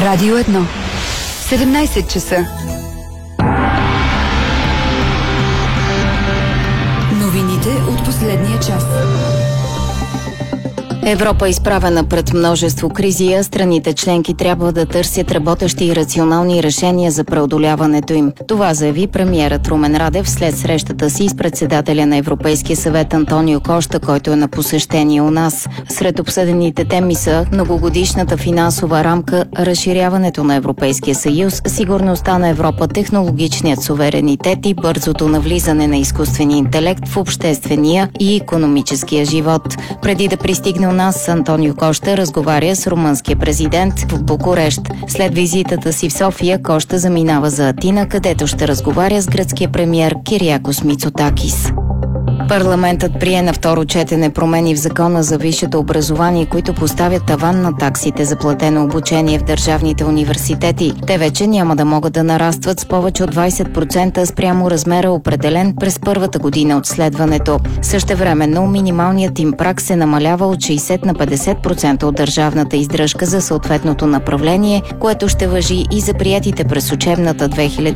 Радио 1. 17 часа. Новините от последния час. Европа е изправена пред множество кризи, а страните членки трябва да търсят работещи и рационални решения за преодоляването им. Това заяви премиерът Румен Радев след срещата си с председателя на Европейския съвет Антонио Кошта, който е на посещение у нас. Сред обсъдените теми са многогодишната финансова рамка, разширяването на Европейския съюз, сигурността на Европа, технологичният суверенитет и бързото навлизане на изкуствения интелект в обществения и икономическия живот. Преди да пристигне у нас, Антонио Кошта разговаря с румънския президент в Букурещ. След визитата си в София, Кошта заминава за Атина, където ще разговаря с гръцкия премиер Кириакос Мицотакис. Парламентът прие на второ четене промени в закона за висшето образование, които поставят таван на таксите за платено обучение в държавните университети. Те вече няма да могат да нарастват с повече от 20% спрямо размера, определен през първата година от следването. Същевременно минималният им праг се намалява от 60 на 50% от държавната издръжка за съответното направление, което ще важи и за приетите през учебната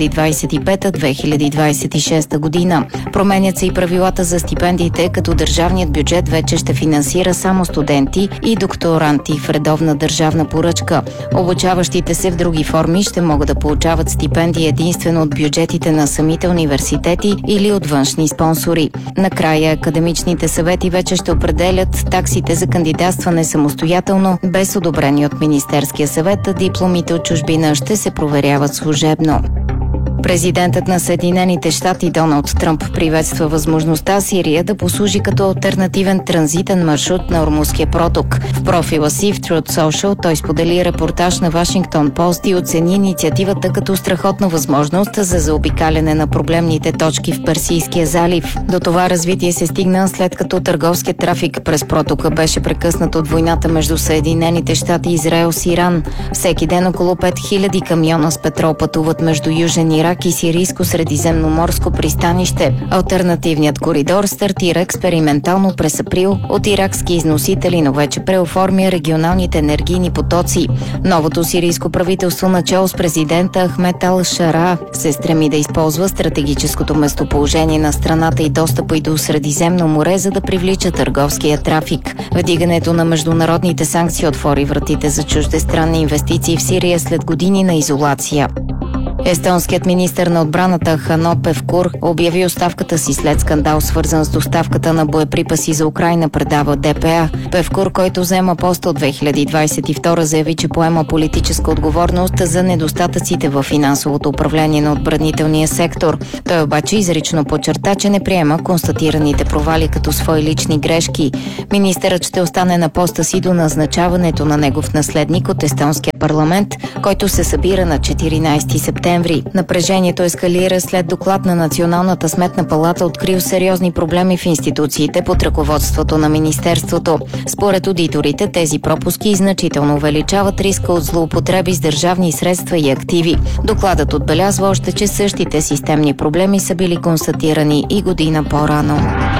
2025-2026 година. Променят се и правилата за стипендиите, като държавният бюджет вече ще финансира само студенти и докторанти в редовна държавна поръчка. Обучаващите се в други форми ще могат да получават стипендии единствено от бюджетите на самите университети или от външни спонсори. Накрая академичните съвети вече ще определят таксите за кандидатстване самостоятелно, без одобрение от Министерския съвет, а дипломите от чужбина ще се проверяват служебно. Президентът на Съединените щати Доналд Тръмп приветства възможността Сирия да послужи като алтернативен транзитен маршрут на Ормузския проток. В профила си в Truth Social той сподели репортаж на Вашингтон Пост и оцени инициативата като страхотна възможност за заобикаляне на проблемните точки в Персийския залив. До това развитие се стигна след като търговският трафик през протока беше прекъснат от войната между Съединените щати и Израел с Иран. Всеки ден около 5000 камиона с петрол пътуват между Южен Ирак и Сирийско-средиземноморско пристанище. Алтернативният коридор стартира експериментално през април от иракски износители, но вече преоформя регионалните енергийни потоци. Новото сирийско правителство, начало с президента Ахмед Ал-Шара, се стреми да използва стратегическото местоположение на страната и достъпа и до Средиземно море, за да привлича търговския трафик. Вдигането на международните санкции отвори вратите за чуждестранни инвестиции в Сирия след години на изолация. Естонският министър на отбраната Хано Певкур обяви оставката си след скандал, свързан с доставката на боеприпаси за Украйна, предава ДПА. Певкур, който взема поста от 2022, заяви, че поема политическа отговорност за недостатъците в финансовото управление на отбранителния сектор. Той обаче изрично подчерта, че не приема констатираните провали като свои лични грешки. Министърът ще остане на поста си до назначаването на негов наследник от естонския парламент, който се събира на 14 септември. Напрежението ескалира след доклад на Националната сметна палата, открил сериозни проблеми в институциите под ръководството на Министерството. Според одиторите, тези пропуски значително увеличават риска от злоупотреби с държавни средства и активи. Докладът отбелязва още, че същите системни проблеми са били констатирани и година по-рано.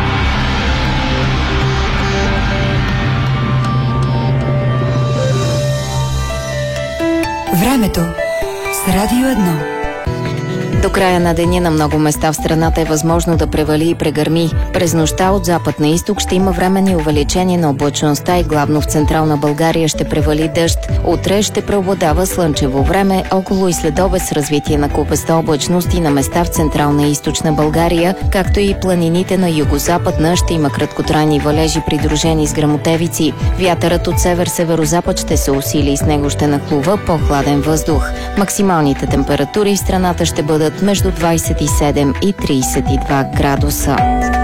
Времето с Радио 1. До края на деня на много места в страната е възможно да превали и прегърми. През нощта от запад на изток ще има временни увеличение на облачността и главно в централна България ще превали дъжд. Утре ще преобладава слънчево време, около и следобед с развитие на купеста облачност и на места в централна и източна България, както и планините на югозападна ще има краткотрайни валежи, придружени с гръмотевици. Вятърът от север-северозапад ще се усили и с него ще нахлува по-хладен въздух. Максималните температури в страната ще бъдат между 27 и 32 градуса.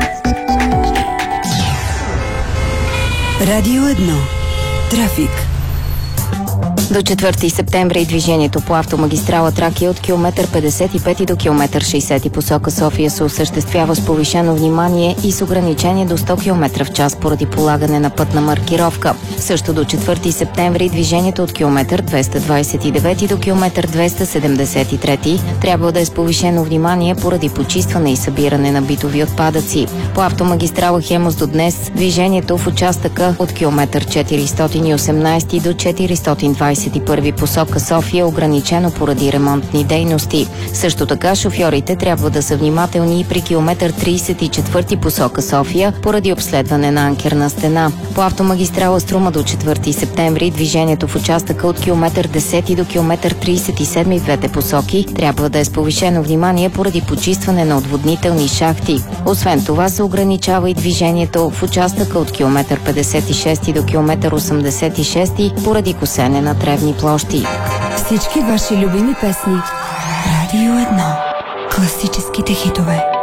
Радио 1. Трафик. До 4 септември движението по автомагистрала Тракия от километър 55 до километър 60 посока София се осъществява с повишено внимание и с ограничение до 100 км в час поради полагане на пътна маркировка. Също до 4 септември движението от километър 229 до километър 273 трябва да е с повишено внимание поради почистване и събиране на битови отпадъци. По автомагистрала Хемус до днес движението в участъка от километър 418 до 420 21 посока София е ограничено поради ремонтни дейности. Също така шофьорите трябва да са внимателни и при километър 34 посока София поради обследване на анкерна стена. По автомагистрала Струма до 4 септември движението в участъка от километър 10 до километър 37 в двете посоки трябва да е с повишено внимание поради почистване на отводнителни шахти. Освен това се ограничава и движението в участъка от километър 56 до километър 86 поради косене на тревни площи. Всички ваши любими песни. Радио 1. Класическите хитове.